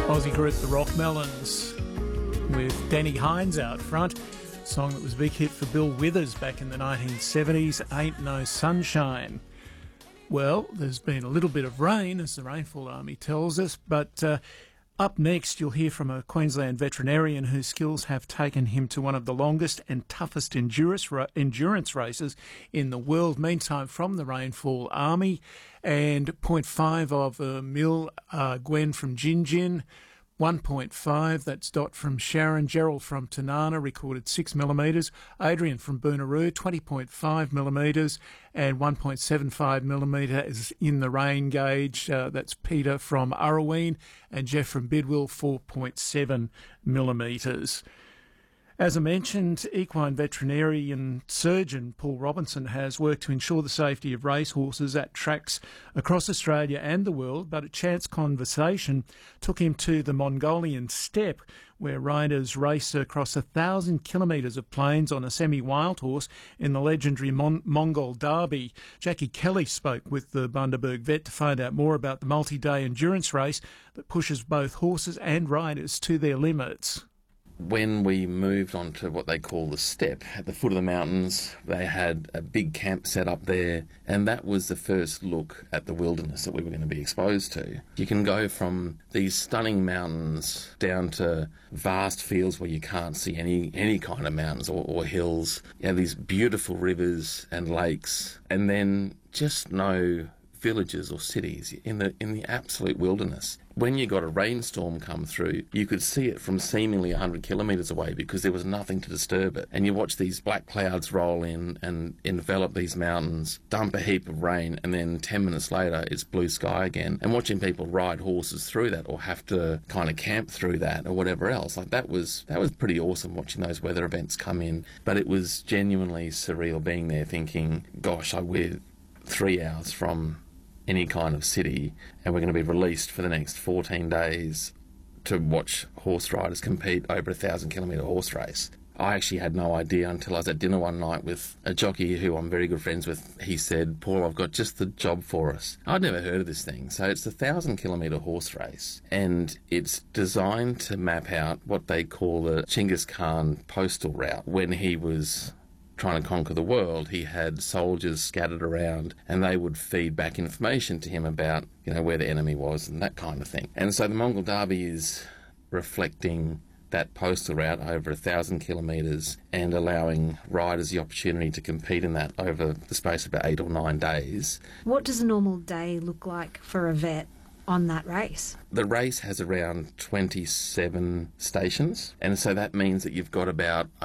Aussie group The Rockmelons with Danny Hines out front. Song that was a big hit for Bill Withers back in the 1970s, Ain't No Sunshine. Well, there's been a little bit of rain, as the Rainfall Army tells us, but up next you'll hear from a Queensland veterinarian whose skills have taken him to one of the longest and toughest endurance races in the world. Meantime, from the Rainfall Army, and 0.5 of a mil, Gwen from Gin. 1.5, that's Dot from Sharon. Gerald from Tanana recorded 6 millimetres. Adrian from Boonaroo, 20.5 millimetres. And 1.75 millimetres in the rain gauge. That's Peter from Arroween. And Jeff from Bidwell, 4.7 millimetres. As I mentioned, equine veterinarian surgeon Paul Robinson has worked to ensure the safety of racehorses at tracks across Australia and the world, but a chance conversation took him to the Mongolian steppe, where riders race across 1,000 kilometres of plains on a semi-wild horse in the legendary Mongol Derby. Jackie Kelly spoke with the Bundaberg vet to find out more about the multi-day endurance race that pushes both horses and riders to their limits. When we moved on to what they call the steppe, at the foot of the mountains, they had a big camp set up there, and that was the first look at the wilderness that we were going to be exposed to. You can go from these stunning mountains down to vast fields where you can't see any kind of mountains or hills. You have these beautiful rivers and lakes, and then just no villages or cities in the absolute wilderness. When you got a rainstorm come through, you could see it from seemingly 100 kilometres away because there was nothing to disturb it. And you watch these black clouds roll in and envelop these mountains, dump a heap of rain, and then 10 minutes later it's blue sky again. And watching people ride horses through that or have to kind of camp through that or whatever else, like that was pretty awesome watching those weather events come in. But it was genuinely surreal being there thinking, gosh, we're 3 hours from any kind of city, and we're going to be released for the next 14 days to watch horse riders compete over a 1,000-kilometre horse race. I actually had no idea until I was at dinner one night with a jockey who I'm very good friends with. He said, "Paul, I've got just the job for us." I'd never heard of this thing. So it's a 1,000-kilometre horse race, and it's designed to map out what they call the Genghis Khan postal route. When he was trying to conquer the world, he had soldiers scattered around and they would feed back information to him about, where the enemy was and that kind of thing. And so the Mongol Derby is reflecting that postal route over 1,000 kilometres and allowing riders the opportunity to compete in that over the space of about 8 or 9 days. What does a normal day look like for a vet on that race? The race has around 27 stations, and so that means that you've got about